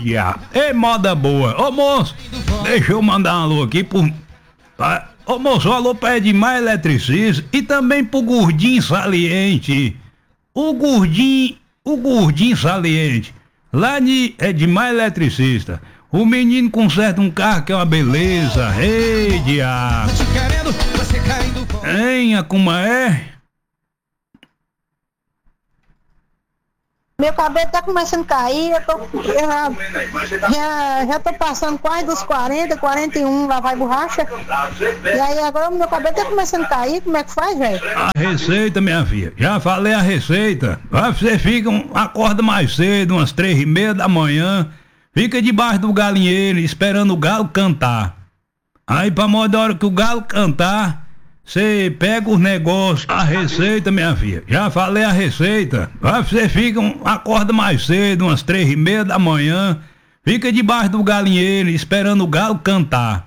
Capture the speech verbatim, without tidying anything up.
diabo. Ei, moda boa. Ô, moço, deixa eu mandar um alô aqui pro... Pra... Ô, moço, o alô pra Edmar Eletricista e também pro Gordinho Saliente. O Gordinho, o Gordinho Saliente, lá de Edmar Eletricista. O menino conserta um carro que é uma beleza. Ei, diabo. Hein, como é? Meu cabelo tá começando a cair, eu tô, eu já, já, já tô passando quase dos quarenta, quarenta e um, lá vai borracha. E aí agora o meu cabelo tá começando a cair, como é que faz, velho? A receita, minha filha, já falei a receita. Você fica, um, acorda mais cedo, umas três e meia da manhã, fica debaixo do galinheiro esperando o galo cantar. Aí pra modo da hora que o galo cantar, você pega os negócios, a receita, minha filha. Já falei a receita. Você fica, um, acorda mais cedo, umas três e meia da manhã, fica debaixo do galinheiro esperando o galo cantar.